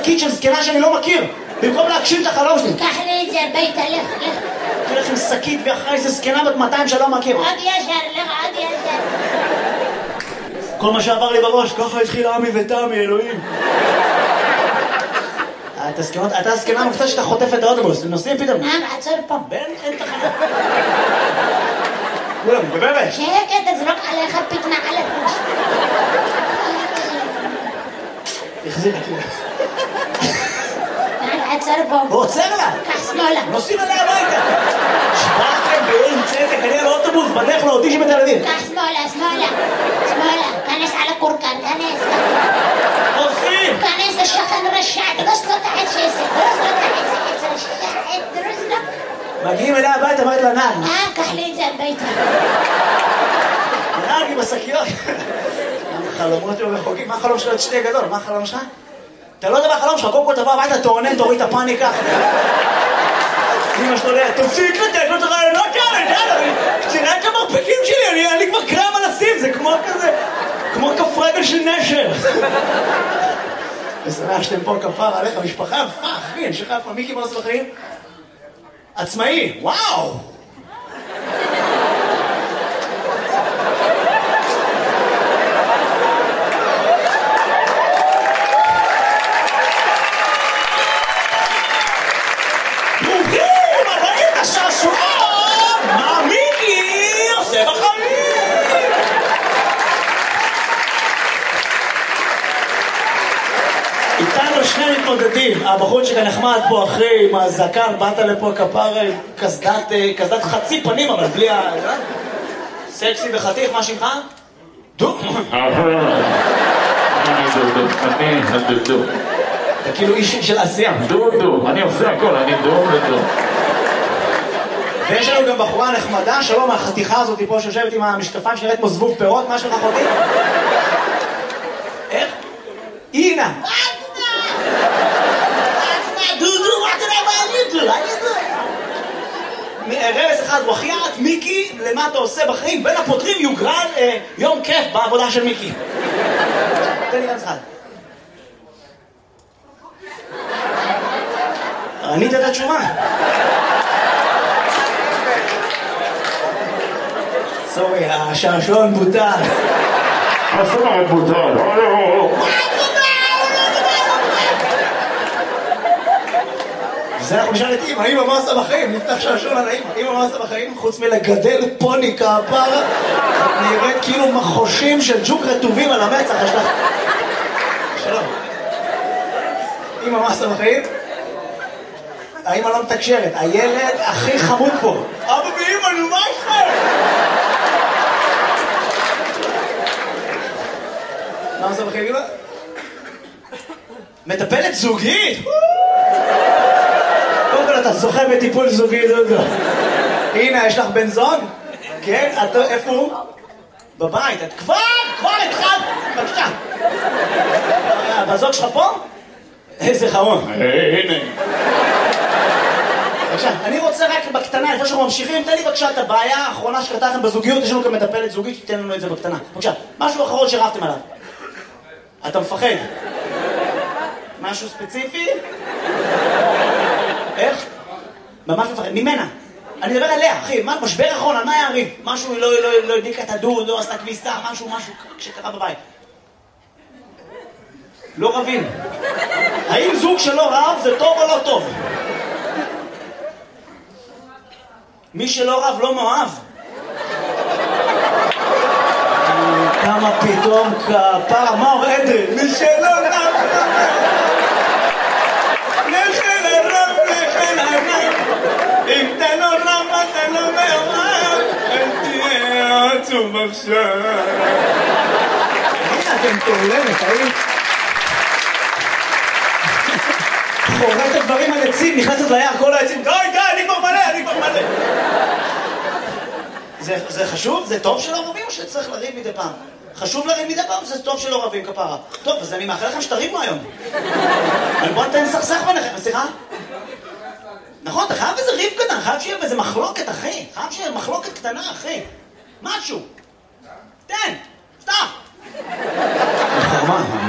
שקית של זקנה שאני לא מכיר, במקום להגשים את החלום שלי. קח לי את זה הביתה, לך. תלך עם שקית ואחרי איזה זקנה בת 200 שלא מכיר. עוד ישר, לך עוד ישר. כל מה שעבר לי בראש, ככה התחיל עמי ותמי, אלוהים. אתה הזקנה המקצוע שאתה חוטף את האוטובוס, נוסעים פתאום. עצור פה. בן, אין תחנה. כולם, גברת. שקט, תזרוק עליך פתנה על הראש. החזיר את עצור פה. הוא עוצר לה. קח שמאלה. נוסעים עליה הביתה. שבאתם באין צדק, אני על האוטובוס, בדרך לאודישן בתל אביב. קח שמאלה, שמאלה. כנס על הקורקן, כנס. נוסעים. כנס לשכן רשע, דרוס לו את העצס, דרוס לו. מגיעים אליה הביתה, אמרת לה נעל. קח לי את זה הביתה. נעל עם השקיות. חלומות רחוקים, מה החלום שלו? שתי גדול, מה החלום שלך? אתה לא יודע מה החלום שלך, קודם כל תבוא הביתה, תעונן, תוריד את הפאניקה. אמא שלו ליה, תפסיק לתת, לא צריך רעיונות כאלה, תראה את המרפקים שלי, אני כבר קרם על הסים, זה כמו כזה, כמו כף רגל של נשר. ושמח שאתם פה כפר עליך, משפחה, אחי, אני שחרר פה, מיקי מרס בחיים? עצמאי, וואו! איתנו שני מתמודדים, הבחור שנחמד פה אחרי עם הזקן, באת לפה כפר קסדת חצי פנים אבל בלי ה... סקסי וחתיך, מה שמך? דו? אני דודו. אתה כאילו איש של עשייה. דודו, אני עושה הכל, אני דודו. ויש לנו גם בחורה נחמדה, שלום, החתיכה הזאת פה שיושבת עם המשקפיים שנראית כמו זבוב פירות, מה שלך אחותי? איך? אינה! דודו, מה אתה רבס אחד, וחיית, מיקי, למה אתה עושה בחיים? בין הפותרים יוגרל יום כיף בעבודה של מיקי. תן לי גם אחד. ענית את התשובה. סורי, השעשועון בוטל. השעשועון בוטל. זה אנחנו נשאל את אמא, אמא מה עושה בחיים? נפתח שעשועון על האמא. אמא מה עושה בחיים? חוץ מלגדל פוני כפרה, נראית כאילו מחושים של ג'וק רטובים על המצח. יש לך... שלום. אמא מה עושה בחיים? האמא לא מתקשרת, הילד הכי חמוד פה. אבא ואמא, נו מה יש לך? מה עושה בחיים אמא? מטפלת זוגית? קודם כל אתה זוכה בטיפול זוגי, דודו. הנה, יש לך בן זוג? כן? איפה הוא? בבית. את כבר התחלת. בבקשה. בזוג שלך פה? איזה חמוד. הנה. בבקשה, אני רוצה רק בקטנה, לפני שאנחנו ממשיכים, תן לי בבקשה את הבעיה האחרונה שקרתה לכם בזוגיות, יש לנו גם מטפלת זוגית, תיתן לנו את זה בקטנה. בבקשה, משהו אחרון שרבתם עליו. אתה מפחד? משהו ספציפי? איך? ממש מפחד, ממנה. אני מדבר עליה, אחי, משבר אחרון, על מה היה הריב? משהו לא הדליקה את הדוד, לא עשתה כביסה, משהו שקרה בבית. לא רבים. האם זוג שלא רב זה טוב או לא טוב? מי שלא רב לא מאוהב. כמה פתאום כפרה, מה אומר אדרי? מי שלא רב לכן הרב, לכן הרב. אם אתה לא רב, אתה לא מאוהב. אל תהיה עצוב עכשיו. הנה אתם תעולמת, האם? חורט הדברים על עצים, נכנסת ליער, כל העצים, די, אני כבר מלא. זה חשוב? זה טוב שלא רבים או שצריך לריב מדי פעם? חשוב לריב מדי פעם, זה טוב שלא רבים כפרה. טוב, אז אני מאחל לכם שתריבו היום. בוא נתן סכסך ביניכם, סליחה? נכון, אתה חייב איזה ריב קטן, חייב שיהיה איזה מחלוקת, אחי. חייב שיהיה מחלוקת קטנה, אחי. משהו. תן, פתח. חרמה.